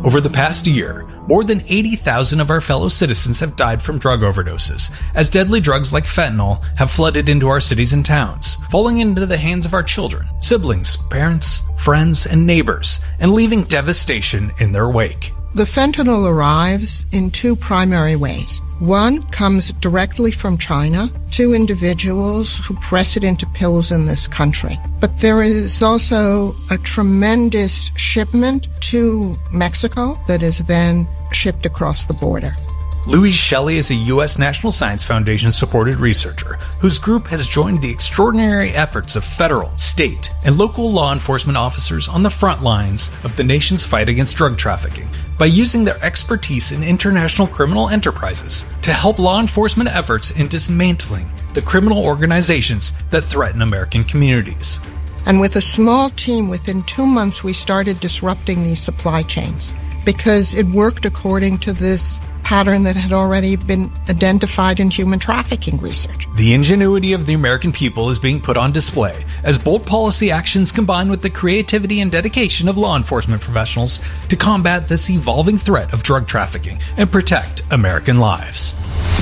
Over the past year, more than 80,000 of our fellow citizens have died from drug overdoses, as deadly drugs like fentanyl have flooded into our cities and towns, falling into the hands of our children, siblings, parents, friends, and neighbors, and leaving devastation in their wake. The fentanyl arrives in two primary ways. One comes directly from China to individuals who press it into pills in this country. But there is also a tremendous shipment to Mexico that is then shipped across the border. Louise Shelley is a U.S. National Science Foundation-supported researcher whose group has joined the extraordinary efforts of federal, state, and local law enforcement officers on the front lines of the nation's fight against drug trafficking by using their expertise in international criminal enterprises to help law enforcement efforts in dismantling the criminal organizations that threaten American communities. And with a small team, within 2 months, we started disrupting these supply chains because it worked according to this pattern that had already been identified in human trafficking research. The ingenuity of the American people is being put on display as bold policy actions combine with the creativity and dedication of law enforcement professionals to combat this evolving threat of drug trafficking and protect American lives.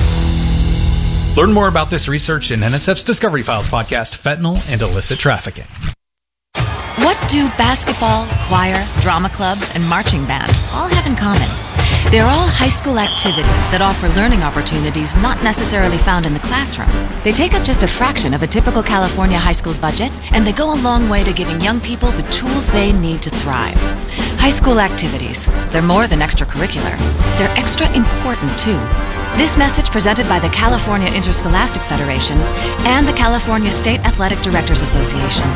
Learn more about this research in NSF's Discovery Files podcast, Fentanyl and Illicit Trafficking. What do basketball, choir, drama club, and marching band all have in common? They're all high school activities that offer learning opportunities not necessarily found in the classroom. They take up just a fraction of a typical California high school's budget, and they go a long way to giving young people the tools they need to thrive. High school activities, they're more than extracurricular. They're extra important, too. This message presented by the California Interscholastic Federation and the California State Athletic Directors Association.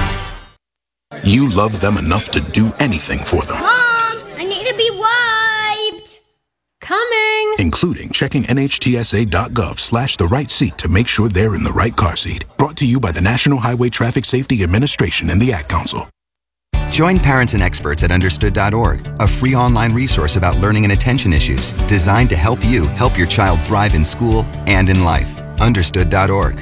You love them enough to do anything for them. Mom, I need to be wiped. Coming! Including checking NHTSA.gov/the-right-seat to make sure they're in the right car seat. Brought to you by the National Highway Traffic Safety Administration and the Ad Council. Join parents and experts at Understood.org, a free online resource about learning and attention issues designed to help you help your child thrive in school and in life. Understood.org.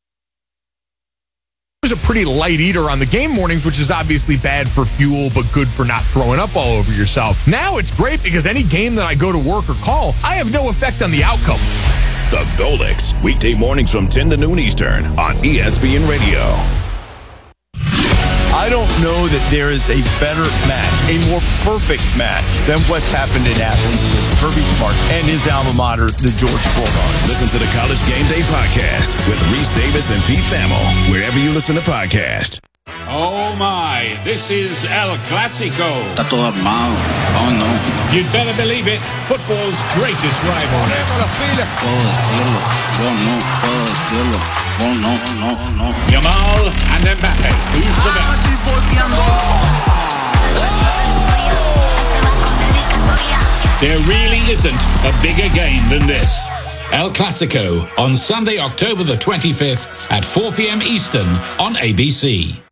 Was a pretty light eater on the game mornings, which is obviously bad for fuel, but good for not throwing up all over yourself. Now it's great because any game that I go to work or call, I have no effect on the outcome. The Golix, weekday mornings from 10 to noon Eastern on ESPN Radio. I don't know that there is a better match, a more perfect match than what's happened in Athens with Kirby Smart and his alma mater, the Georgia Bulldogs. Listen to the College Game Day podcast with Reese Davis and Pete Thamel, wherever you listen to podcasts. Oh my, this is El Clásico. Está todo armado. Oh no. You'd better believe it, football's greatest rivalry. Puedo decirlo. Yo no puedo decirlo. Oh no, no, no. Yamal and Mbappe. Who's the best? There really isn't a bigger game than this. El Clásico on Sunday, October the 25th at 4 p.m. Eastern on ABC.